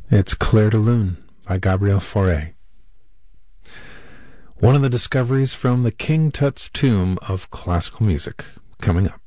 It's Clair de Lune by Gabriel Fauré. One of the discoveries from the King Tut's tomb of classical music, coming up.